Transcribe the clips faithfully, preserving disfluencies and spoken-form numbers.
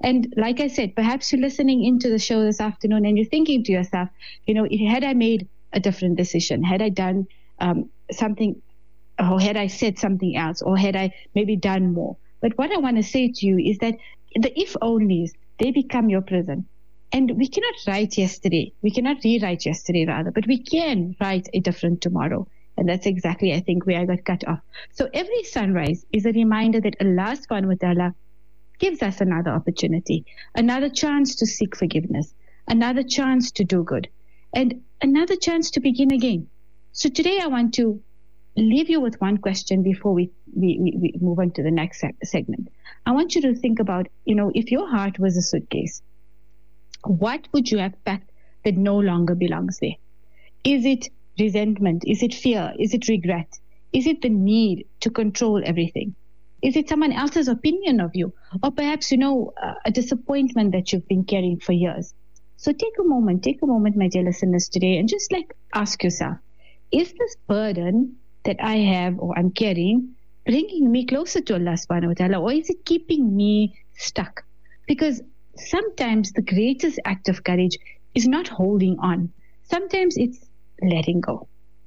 And like I said, perhaps you're listening into the show this afternoon and you're thinking to yourself, you know, had I made a different decision, had I done um, something, or had I said something else, or had I maybe done more. But what I want to say to you is that the if-onlys, they become your prison. And we cannot write yesterday. We cannot rewrite yesterday, rather, but we can write a different tomorrow. And that's exactly, I think, where I got cut off. So every sunrise is a reminder that Allah subhanahu wa ta'ala gives us another opportunity, another chance to seek forgiveness, another chance to do good, and another chance to begin again. So today I want to leave you with one question before we, we, we move on to the next se- segment. I want you to think about, you know, if your heart was a suitcase, what would you have packed that no longer belongs there? Is it resentment? Is it fear? Is it regret? Is it the need to control everything? Is it someone else's opinion of you? Or perhaps, you know, a disappointment that you've been carrying for years? So take a moment, take a moment, my dear listeners, today, and just like ask yourself, is this burden that I have or I'm carrying bringing me closer to Allah subhanahu wa ta'ala, or is it keeping me stuck? Because sometimes the greatest act of courage is not holding on. Sometimes it's letting go.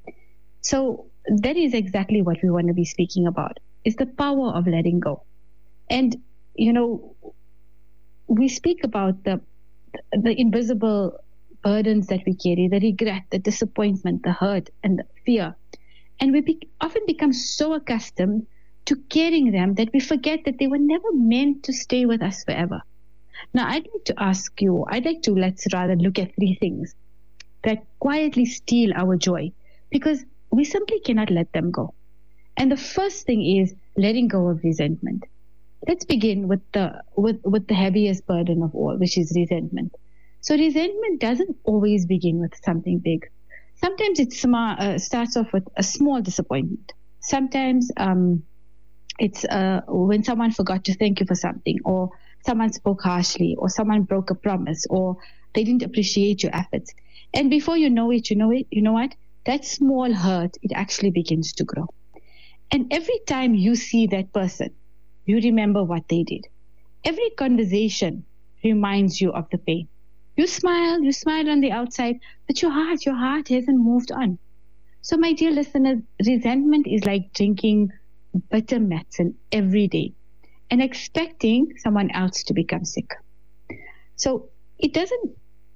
So that is exactly what we want to be speaking about, is the power of letting go. And, you know, we speak about the the invisible burdens that we carry, the regret, the disappointment, the hurt, and the fear. And we be- often become so accustomed to carrying them that we forget that they were never meant to stay with us forever. Now, I'd like to ask you, I'd like to let's rather look at three things that quietly steal our joy, because we simply cannot let them go. And the first thing is letting go of resentment. Let's begin with the with, with the heaviest burden of all, which is resentment. So resentment doesn't always begin with something big. Sometimes it sma- uh, starts off with a small disappointment. Sometimes um, it's uh, when someone forgot to thank you for something, or someone spoke harshly, or someone broke a promise, or they didn't appreciate your efforts. And before you know it, you know it, you know what? That small hurt, it actually begins to grow. And every time you see that person, you remember what they did. Every conversation reminds you of the pain. You smile, you smile on the outside, but your heart, your heart hasn't moved on. So my dear listeners, resentment is like drinking bitter medicine every day and expecting someone else to become sick. So it doesn't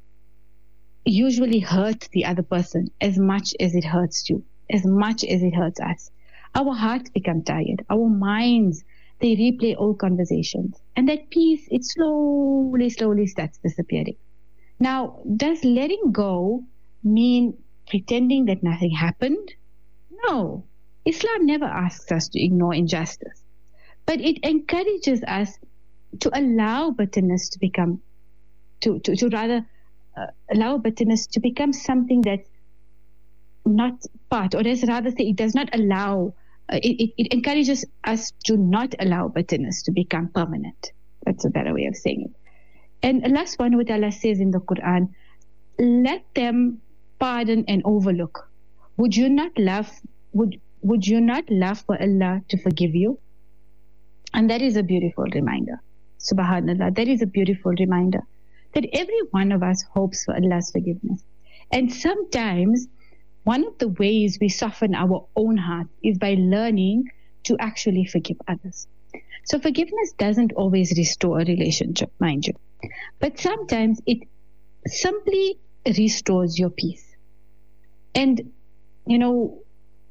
usually hurt the other person as much as it hurts you, as much as it hurts us. Our hearts become tired. Our minds, they replay old conversations. And that peace, it slowly, slowly starts disappearing. Now, does letting go mean pretending that nothing happened? No. Islam never asks us to ignore injustice. But it encourages us to allow bitterness to become, to, to, to rather uh, allow bitterness to become something that's not part, or let's rather say it does not allow, uh, it, it encourages us to not allow bitterness to become permanent. That's a better way of saying it. And Allah subhanahu wa ta'ala says in the Quran, let them pardon and overlook. Would you not love, would, would you not love for Allah to forgive you? And that is a beautiful reminder. Subhanallah, that is a beautiful reminder that every one of us hopes for Allah's forgiveness. And sometimes one of the ways we soften our own heart is by learning to actually forgive others. So forgiveness doesn't always restore a relationship, mind you. But sometimes it simply restores your peace. And, you know,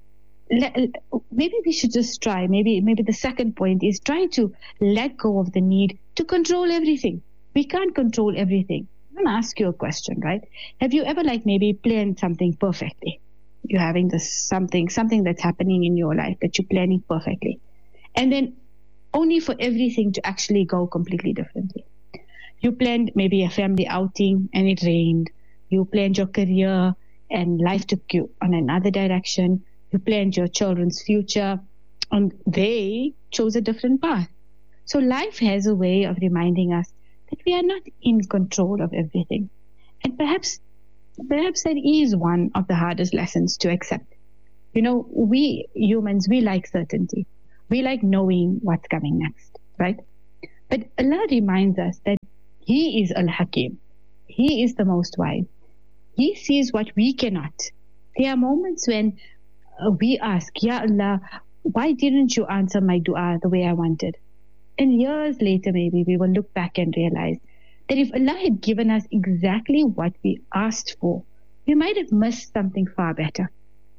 maybe we should just try, maybe maybe the second point is try to let go of the need to control everything. We can't control everything. I'm going to ask you a question, right? Have you ever like maybe planned something perfectly? You're having this something, something that's happening in your life that you're planning perfectly. And then only for everything to actually go completely differently. You planned maybe a family outing and it rained. You planned your career and life took you on another direction. You planned your children's future and they chose a different path. So life has a way of reminding us that we are not in control of everything. And perhaps, perhaps that is one of the hardest lessons to accept. You know, we humans, we like certainty. We like knowing what's coming next, right? But Allah reminds us that He is Al-Hakim. He is the most wise. He sees what we cannot. There are moments when uh, we ask, Ya Allah, why didn't you answer my dua the way I wanted? And years later, maybe we will look back and realize that if Allah had given us exactly what we asked for, we might have missed something far better.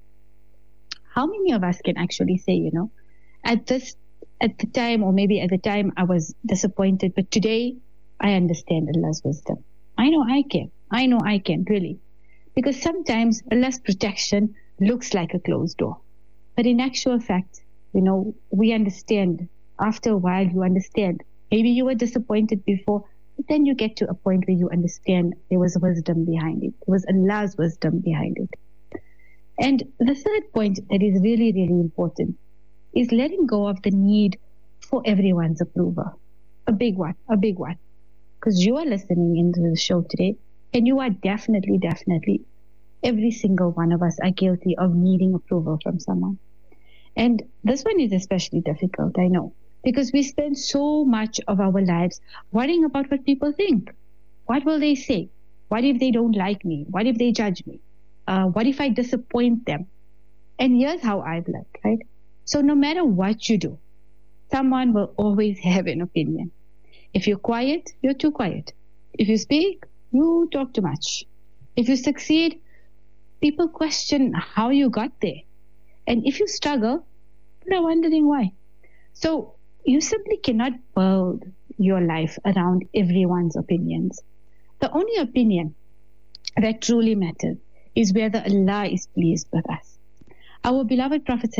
How many of us can actually say, you know, at this, at the time, or maybe at the time I was disappointed, but today I understand Allah's wisdom. I know I can. I know I can, really. Because sometimes Allah's protection looks like a closed door. But in actual fact, you know, we understand. After a while, you understand. Maybe you were disappointed before, but then you get to a point where you understand there was wisdom behind it. There was Allah's wisdom behind it. And the third point that is really, really important is letting go of the need for everyone's approval. A big one, a big one. Because you are listening into the show today, and you are definitely, definitely, every single one of us are guilty of needing approval from someone. And this one is especially difficult, I know, because we spend so much of our lives worrying about what people think. What will they say? What if they don't like me? What if they judge me? Uh, what if I disappoint them? And here's how I've learned, right? So no matter what you do, someone will always have an opinion. If you're quiet, you're too quiet. If you speak, you talk too much. If you succeed, people question how you got there. And if you struggle, people are wondering why. So you simply cannot build your life around everyone's opinions. The only opinion that truly matters is whether Allah is pleased with us. Our beloved Prophet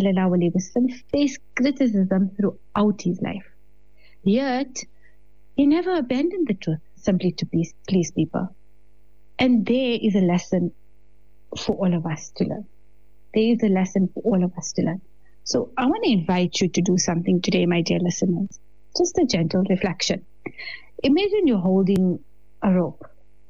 ﷺ faced criticism throughout his life. Yet, he never abandoned the truth simply to please, please people. And there is a lesson for all of us to learn. There is a lesson for all of us to learn. So I want to invite you to do something today, my dear listeners. Just a gentle reflection. Imagine you're holding a rope,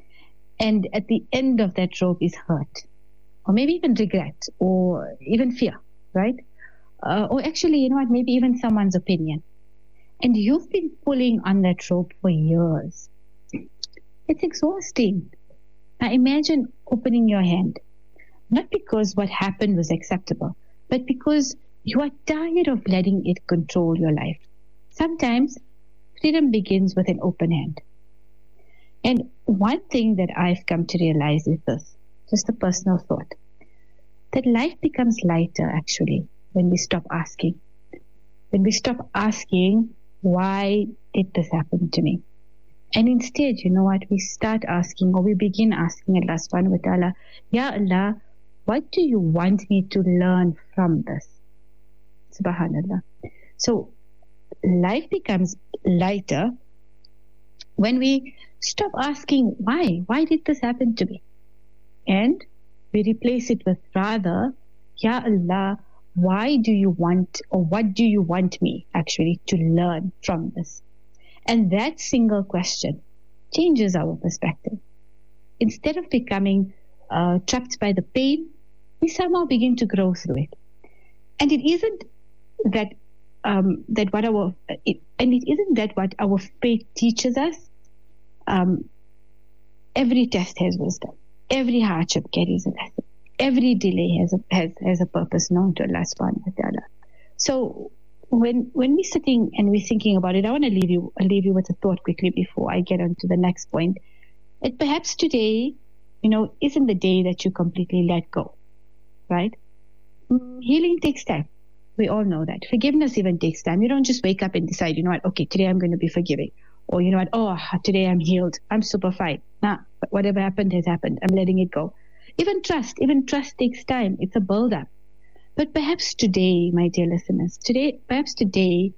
and at the end of that rope is hurt, or maybe even regret, or even fear, right? Uh, or actually, you know what, maybe even someone's opinion. And you've been pulling on that rope for years. It's exhausting. Now imagine opening your hand, not because what happened was acceptable, but because you are tired of letting it control your life. Sometimes freedom begins with an open hand. And one thing that I've come to realize is this, just a personal thought, that life becomes lighter actually when we stop asking. When we stop asking, why did this happen to me? And instead, you know what, we start asking, or we begin asking Allah subhanahu wa ta'ala, Ya Allah, what do you want me to learn from this? Subhanallah. So life becomes lighter when we stop asking why. Why did this happen to me? And we replace it with rather, Ya Allah, why do you want, or what do you want me actually to learn from this? And that single question changes our perspective. Instead of becoming uh, trapped by the pain, we somehow begin to grow through it. And it isn't that um, that what our it, and it isn't that what our faith teaches us. Um, every test has wisdom. Every hardship carries a lesson. Every delay has a has, has a purpose known to Allah subhanahu wa ta'ala. So when when we're sitting and we're thinking about it, I want to leave you I'll leave you with a thought quickly before I get on to the next point. That perhaps today, you know, isn't the day that you completely let go, right? Mm, healing takes time. We all know that. Forgiveness even takes time. You don't just wake up and decide, you know what, okay, today I'm going to be forgiving. Or, you know what, oh, today I'm healed. I'm super fine. Nah, whatever happened has happened. I'm letting it go. Even trust, even trust takes time. It's a build-up. But perhaps today, my dear listeners, today, perhaps today,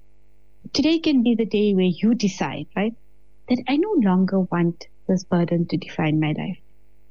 today can be the day where you decide, right, that I no longer want this burden to define my life.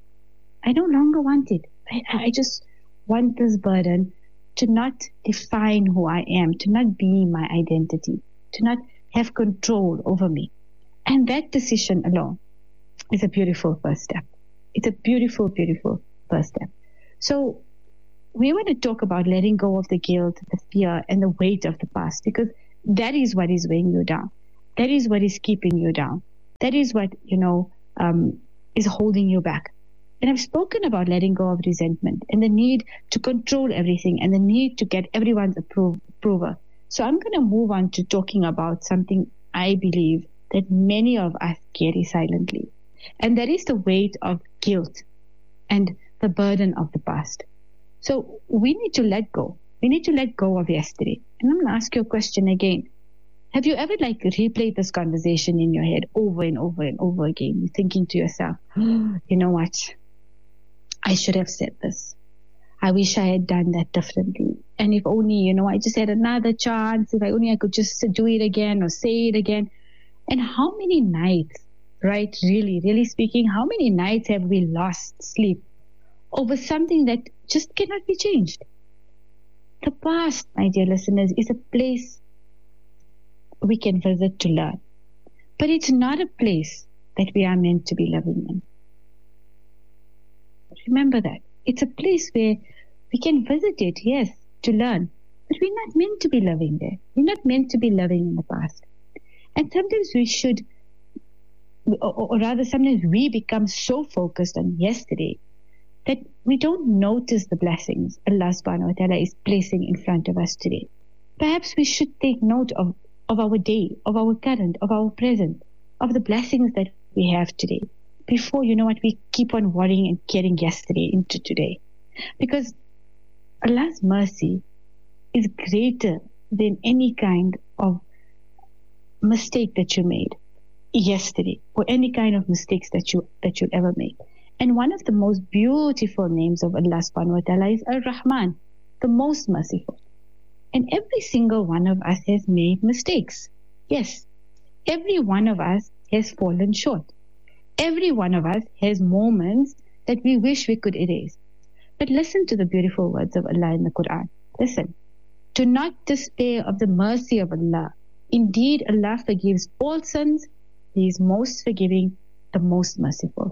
I no longer want it. I, I just want this burden to not define who I am, to not be my identity, to not have control over me. And that decision alone is a beautiful first step. It's a beautiful, beautiful first step. So we want to talk about letting go of the guilt, the fear, and the weight of the past, because that is what is weighing you down. That is what is keeping you down. That is what, you know, um, is holding you back. And I've spoken about letting go of resentment and the need to control everything and the need to get everyone's appro- approval. So I'm going to move on to talking about something I believe that many of us carry silently. And that is the weight of guilt and the burden of the past. So we need to let go. We need to let go of yesterday. And I'm going to ask you a question again. Have you ever like replayed this conversation in your head over and over and over again? You're thinking to yourself, oh, you know what? I should have said this. I wish I had done that differently. And if only, you know, I just had another chance. If I only I could just do it again or say it again. And how many nights, right? Really, really speaking, how many nights have we lost sleep over something that just cannot be changed? The past, my dear listeners, is a place we can visit to learn. But it's not a place that we are meant to be living in. Remember that. It's a place where we can visit it, yes, to learn. But we're not meant to be living there. We're not meant to be living in the past. And sometimes we should, or, or rather sometimes we become so focused on yesterday that we don't notice the blessings Allah subhanahu wa ta'ala is placing in front of us today. Perhaps we should take note of, of our day, of our current, of our present, of the blessings that we have today. Before, you know what, we keep on worrying and carrying yesterday into today. Because Allah's mercy is greater than any kind of mistake that you made yesterday or any kind of mistakes that you that you'll ever make. And one of the most beautiful names of Allah subhanahu wa ta'ala is Ar-Rahman, the most merciful. And every single one of us has made mistakes. Yes, every one of us has fallen short. Every one of us has moments that we wish we could erase. But listen to the beautiful words of Allah in the Quran. Listen. Do not despair of the mercy of Allah. Indeed, Allah forgives all sins. He is most forgiving, the most merciful.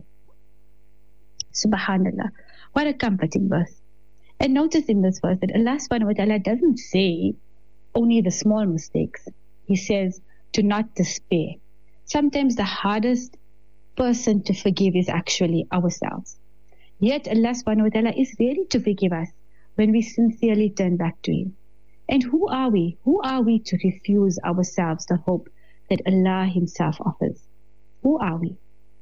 Subhanallah. What a comforting verse. And notice in this verse that Allah subhanahu wa ta'ala doesn't say only the small mistakes. He says, do not despair. Sometimes the hardest person to forgive is actually ourselves. Yet Allah subhanahu wa ta'ala is ready to forgive us when we sincerely turn back to Him. And who are we? Who are we to refuse ourselves the hope that Allah Himself offers? Who are we?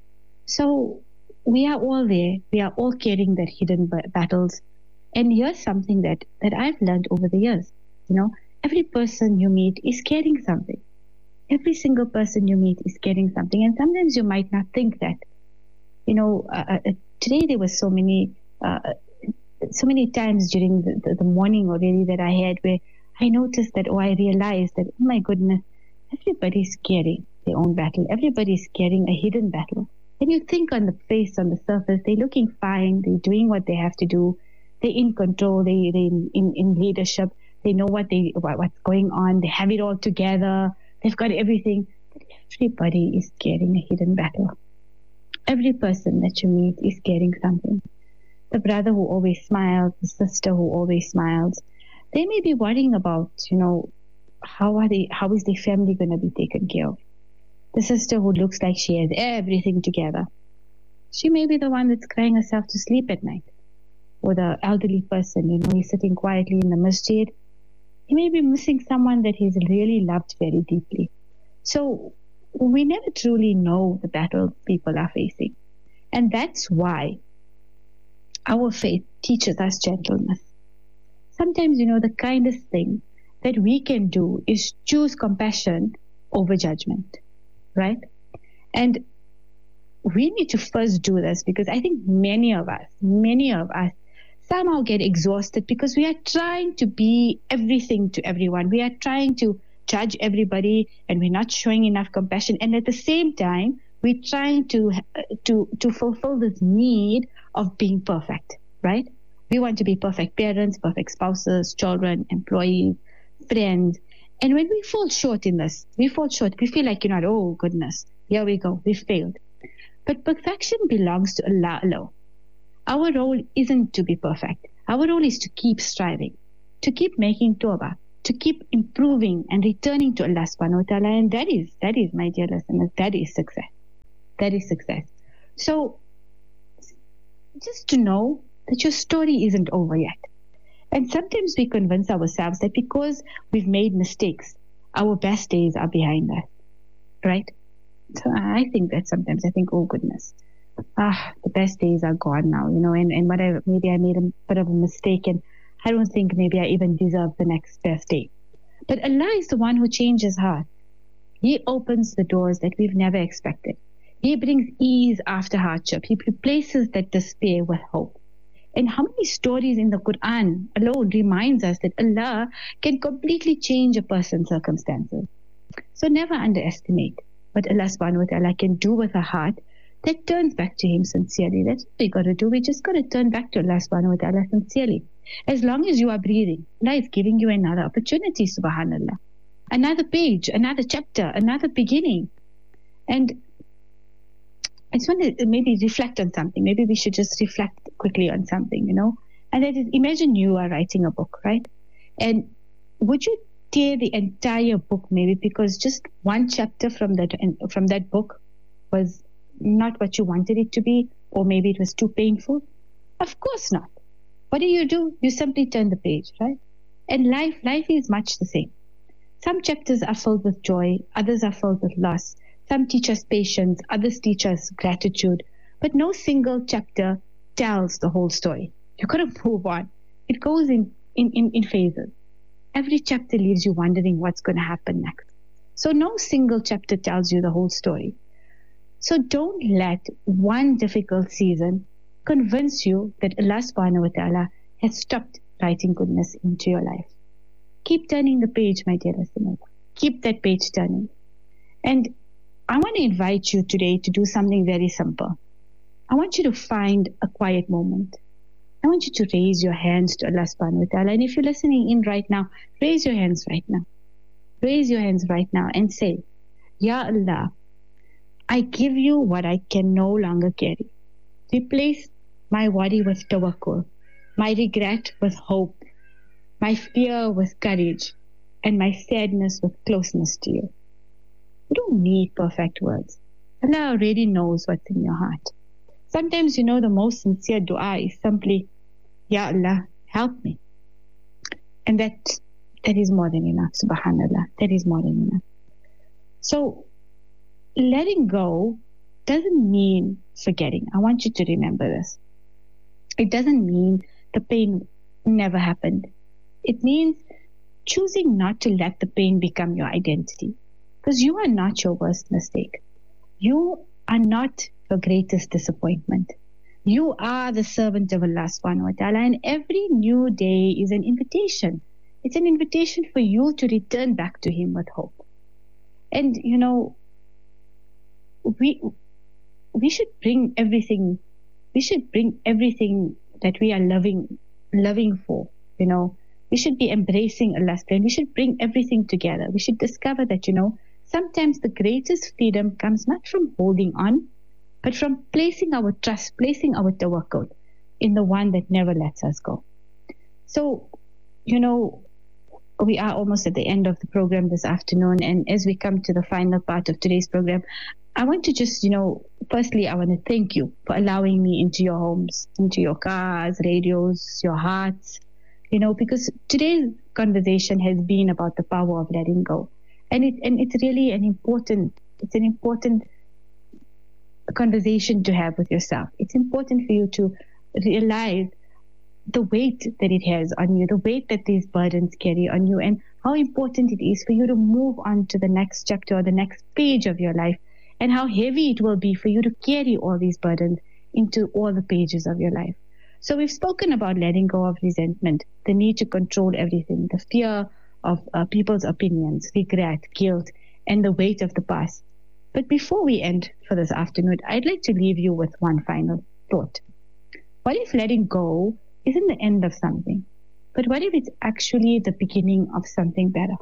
So we are all there. We are all carrying that hidden battles. And here's something that, that I've learned over the years. You know, every person you meet is carrying something. Every single person you meet is carrying something. And sometimes you might not think that. You know, uh, uh, today there were so many, uh, so many times during the, the, the morning already that I had where I noticed that, or I realized that, oh my goodness, everybody's carrying their own battle. Everybody's carrying a hidden battle. And you think on the face, on the surface, they're looking fine. They're doing what they have to do. They're in control. They, they're in, in, in leadership. They know what they what, what's going on. They have it all together. They've got everything. But everybody is carrying a hidden battle. Every person that you meet is carrying something. The brother who always smiles, the sister who always smiles, they may be worrying about, you know, how are they, how is their family going to be taken care of? The sister who looks like she has everything together, she may be the one that's crying herself to sleep at night. Or the elderly person, you know, he's sitting quietly in the masjid. He may be missing someone that he's really loved very deeply. So we never truly know the battle people are facing. And that's why our faith teaches us gentleness. Sometimes, you know, the kindest thing that we can do is choose compassion over judgment, right? And we need to first do this because I think many of us, many of us somehow get exhausted because we are trying to be everything to everyone. We are trying to judge everybody and we're not showing enough compassion. And at the same time, we're trying to to to fulfill this need of being perfect, right? We want to be perfect parents, perfect spouses, children, employees, friends. And when we fall short in this, we fall short. We feel like, you know, oh goodness, here we go, we failed. But perfection belongs to Allah alone. Our role isn't to be perfect. Our role is to keep striving, to keep making tawbah, to keep improving and returning to Allah subhanahu wa ta'ala. And that is, that is, my dear listeners, that is success. That is success. So just to know that your story isn't over yet. And sometimes we convince ourselves that because we've made mistakes, our best days are behind us, right? So I think that sometimes I think, oh goodness, ah, the best days are gone now, you know, and, and whatever, maybe I made a bit of a mistake and I don't think maybe I even deserve the next best day. But Allah is the one who changes hearts. He opens the doors that we've never expected. He brings ease after hardship. He replaces that despair with hope. And how many stories in the Quran alone reminds us that Allah can completely change a person's circumstances. So never underestimate what Allah subhanahu wa ta'ala can do with a heart that turns back to Him sincerely. That's what we got to do. We just got to turn back to Allah subhanahu wa ta'ala sincerely. As long as you are breathing, Allah is giving you another opportunity, subhanallah. Another page, another chapter, another beginning. And I just want to maybe reflect on something. Maybe we should just reflect quickly on something, you know. And that is, imagine you are writing a book, right? And would you tear the entire book maybe because just one chapter from that from that book was not what you wanted it to be, or maybe it was too painful? Of course not. What do you do? You simply turn the page, right? And life, life is much the same. Some chapters are filled with joy, others are filled with loss. Some teach us patience, others teach us gratitude. But no single chapter tells the whole story. You've got to move on. It goes in, in, in, in phases. Every chapter leaves you wondering what's going to happen next. So no single chapter tells you the whole story. So don't let one difficult season convince you that Allah subhanahu wa ta'ala has stopped writing goodness into your life. Keep turning the page, my dear listeners. Keep that page turning. And I want to invite you today to do something very simple. I want you to find a quiet moment. I want you to raise your hands to Allah subhanahu wa ta'ala. And if you're listening in right now, raise your hands right now. Raise your hands right now and say, Ya Allah, I give you what I can no longer carry. Replace my worry with tawakkul, my regret with hope, my fear with courage, and my sadness with closeness to you. You don't need perfect words. Allah already knows what's in your heart. Sometimes, you know, the most sincere dua is simply, Ya Allah, help me. And that, that is more than enough, subhanallah. That is more than enough. So, letting go doesn't mean forgetting. I want you to remember this. It doesn't mean the pain never happened. It means choosing not to let the pain become your identity. Because you are not your worst mistake. You are not your greatest disappointment. You are the servant of Allah subhanahu wa ta'ala, and every new day is an invitation. It's an invitation for you to return back to Him with hope. And, you know, we we should bring everything, we should bring everything that we are loving, loving for, you know. We should be embracing Allah's plan. We should bring everything together. We should discover that, you know, sometimes the greatest freedom comes not from holding on, but from placing our trust, placing our tawakkul in the one that never lets us go. So, you know, we are almost at the end of the program this afternoon. And as we come to the final part of today's program, I want to just, you know, firstly, I want to thank you for allowing me into your homes, into your cars, radios, your hearts, you know, because today's conversation has been about the power of letting go. And it and it's really an important, it's an important conversation to have with yourself. It's important for you to realize the weight that it has on you, the weight that these burdens carry on you, and how important it is for you to move on to the next chapter or the next page of your life, and how heavy it will be for you to carry all these burdens into all the pages of your life. So we've spoken about letting go of resentment, the need to control everything, the fear of uh, people's opinions, regret, guilt, and the weight of the past. But before we end for this afternoon, I'd like to leave you with one final thought. What if letting go isn't the end of something, but what if it's actually the beginning of something better?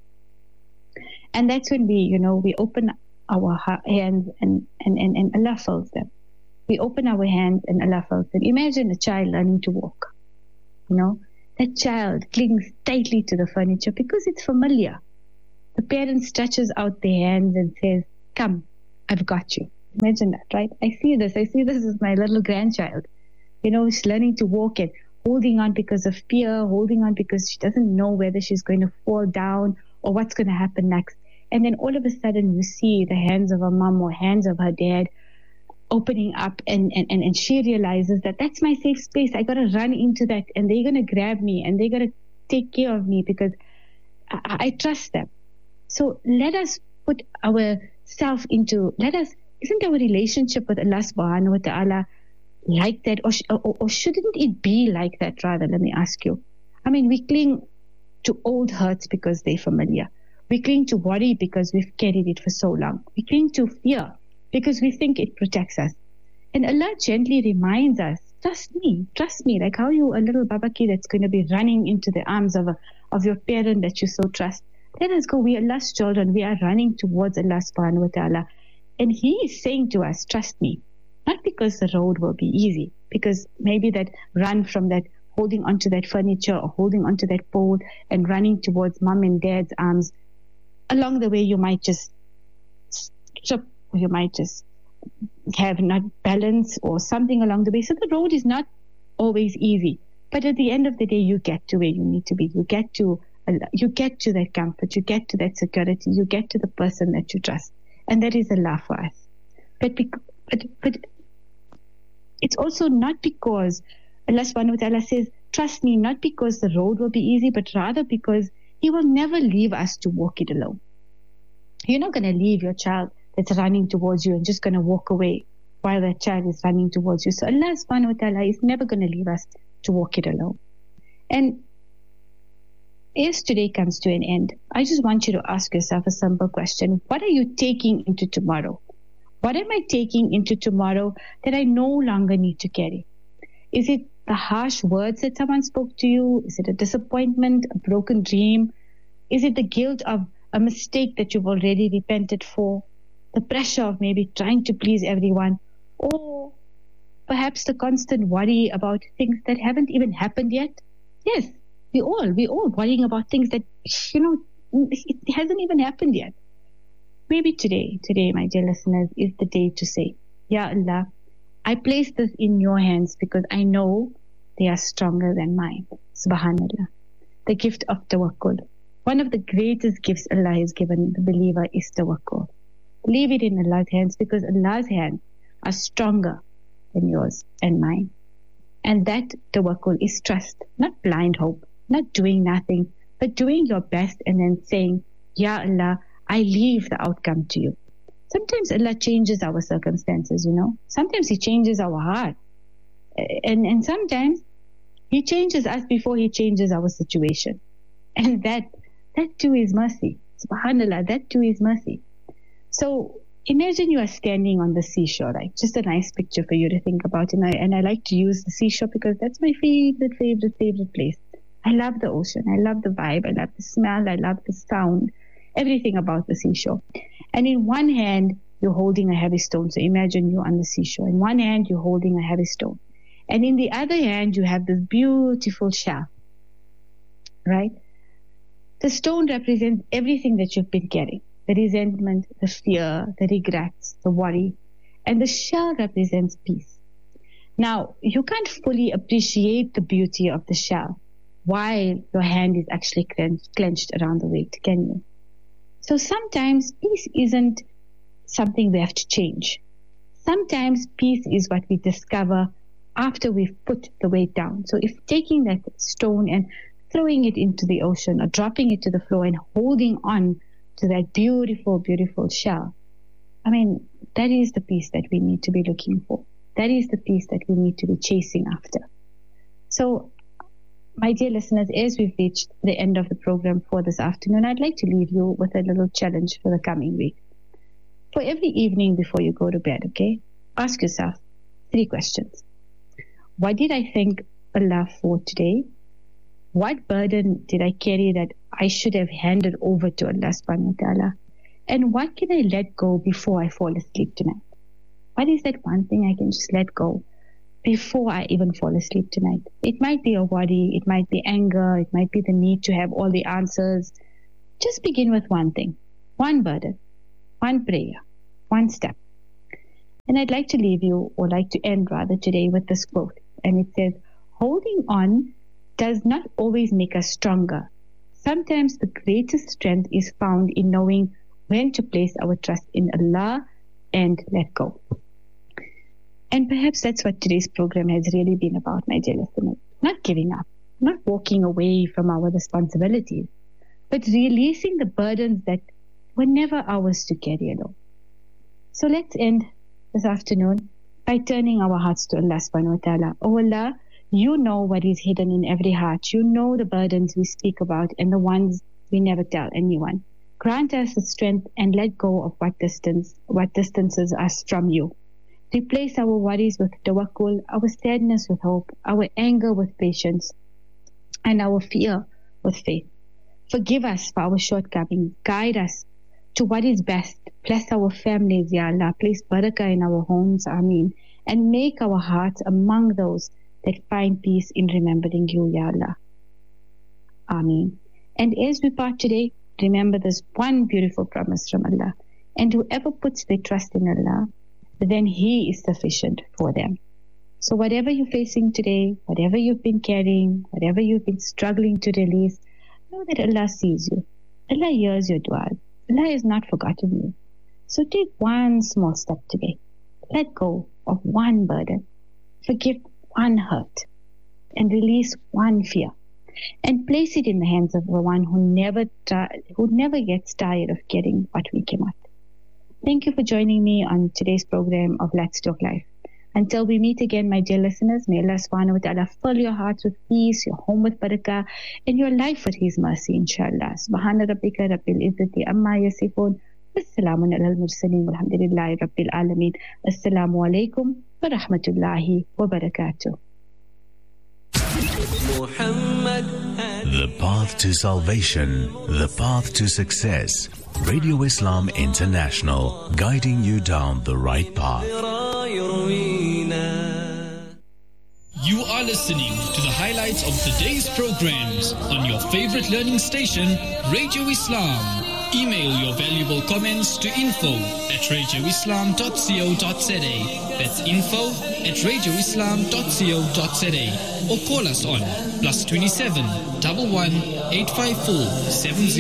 And that's when we, you know, we open our hands and, and, and, and Allah fills them. We open our hands and Allah fills them. Imagine a child learning to walk. You know, that child clings tightly to the furniture because it's familiar. The parent stretches out their hands and says, come, I've got you. Imagine that, right? I see this. I see this as my little grandchild. You know, she's learning to walk and holding on because of fear, holding on because she doesn't know whether she's going to fall down or what's going to happen next. And then all of a sudden you see the hands of her mom or hands of her dad opening up, and, and, and, and she realizes that that's my safe space. I got to run into that, and they're going to grab me and they're going to take care of me because I, I trust them. So let us put ourselves into, let us, isn't our relationship with Allah subhanahu wa ta'ala like that? Or, or, or shouldn't it be like that rather? Let me ask you. I mean, we cling to old hurts because they're familiar. We cling to worry because we've carried it for so long. We cling to fear because we think it protects us. And Allah gently reminds us, trust me, trust me. Like how you, a little babaki that's going to be running into the arms of a, of your parent that you so trust. Let us go. We are Allah's children. We are running towards Allah subhanahu wa ta'ala. And He is saying to us, trust me. Not because the road will be easy. Because maybe that run from that, holding onto that furniture or holding onto that pole and running towards mom and dad's arms. Along the way, you might just trip, or you might just have not balance or something along the way. So the road is not always easy. But at the end of the day, you get to where you need to be. You get to you get to that comfort. You get to that security. You get to the person that you trust. And that is Allah for us. But, but, but it's also not because Allah subhanahu wa ta'ala says, trust me, not because the road will be easy, but rather because He will never leave us to walk it alone. You're not going to leave your child that's running towards you and just going to walk away while that child is running towards you. So Allah subhanahu wa ta'ala is never going to leave us to walk it alone. And as today comes to an end, I just want you to ask yourself a simple question. What are you taking into tomorrow? What am I taking into tomorrow that I no longer need to carry? Is it the harsh words that someone spoke to you? Is it a disappointment, a broken dream? Is it the guilt of a mistake that you've already repented for? The pressure of maybe trying to please everyone? Or perhaps the constant worry about things that haven't even happened yet? Yes, we all, we all worrying about things that, you know, it hasn't even happened yet. Maybe today, today, my dear listeners, is the day to say, Ya Allah, I place this in your hands because I know they are stronger than mine. Subhanallah. The gift of tawakkul. One of the greatest gifts Allah has given the believer is tawakkul. Leave it in Allah's hands because Allah's hands are stronger than yours and mine. And that tawakkul is trust, not blind hope, not doing nothing, but doing your best and then saying, Ya Allah, I leave the outcome to you. Sometimes Allah changes our circumstances, you know. Sometimes He changes our heart. And, and sometimes He changes us before He changes our situation. And that, that too is mercy. Subhanallah, that too is mercy. So imagine you are standing on the seashore, right? Just a nice picture for you to think about. And I, and I like to use the seashore because that's my favorite, favorite, favorite place. I love the ocean. I love the vibe. I love the smell. I love the sound. Everything about the seashore. And in one hand, you're holding a heavy stone. So imagine you're on the seashore. In one hand, you're holding a heavy stone. And in the other hand, you have this beautiful shell. Right? The stone represents everything that you've been carrying. The resentment, the fear, the regrets, the worry. And the shell represents peace. Now, you can't fully appreciate the beauty of the shell while your hand is actually clenched around the weight, can you? So sometimes peace isn't something we have to change. Sometimes peace is what we discover after we've put the weight down. So if taking that stone and throwing it into the ocean or dropping it to the floor and holding on to that beautiful, beautiful shell, I mean, that is the peace that we need to be looking for. That is the peace that we need to be chasing after. So, my dear listeners, as we've reached the end of the program for this afternoon, I'd like to leave you with a little challenge for the coming week. For every evening before you go to bed, okay, ask yourself three questions. What did I thank Allah for today? What burden did I carry that I should have handed over to Allah subhanahu wa ta'ala? And what can I let go before I fall asleep tonight? What is that one thing I can just let go before I even fall asleep tonight? It might be a worry, it might be anger, it might be the need to have all the answers. Just begin with one thing, one burden, one prayer, one step. And I'd like to leave you, or like to end rather today, with this quote. And it says, holding on does not always make us stronger. Sometimes the greatest strength is found in knowing when to place our trust in Allah and let go. And perhaps that's what today's program has really been about, my dear listeners. Not giving up, not walking away from our responsibilities, but releasing the burdens that were never ours to carry alone. So let's end this afternoon by turning our hearts to Allah subhanahu wa ta'ala. Oh Allah, you know what is hidden in every heart. You know the burdens we speak about and the ones we never tell anyone. Grant us the strength and let go of what distance, what distances us from you. Replace our worries with tawakkul, our sadness with hope, our anger with patience, and our fear with faith. Forgive us for our shortcomings. Guide us to what is best. Bless our families, Ya Allah. Place barakah in our homes, Ameen. And make our hearts among those that find peace in remembering you, Ya Allah. Ameen. And as we part today, remember this one beautiful promise from Allah. And whoever puts their trust in Allah, then He is sufficient for them. So whatever you're facing today, whatever you've been carrying, whatever you've been struggling to release, know that Allah sees you. Allah hears your du'as. Allah has not forgotten you. So take one small step today. Let go of one burden. Forgive one hurt. And release one fear. And place it in the hands of the one who never try, who never gets tired of getting what we cannot. Thank you for joining me on today's program of Let's Talk Life. Until we meet again, my dear listeners, may Allah subhanahu wa ta'ala fill your hearts with peace, your home with barakah, and your life with His mercy, inshallah. Subhana rabbika rabbil izzati amma yasifun. Wassalamun ala al-mursaleen walhamdulillahi rabbil alameen. Assalamu alaikum wa rahmatullahi wa barakatuh. The path to salvation, the path to success. Radio Islam International, guiding you down the right path. You are listening to the highlights of the day's programs on your favorite learning station, Radio Islam. Email your valuable comments to info at radio islam dot co dot za. That's info at radio islam dot co dot za. Or call us on plus twenty-seven, one one, eight five four, seven zero.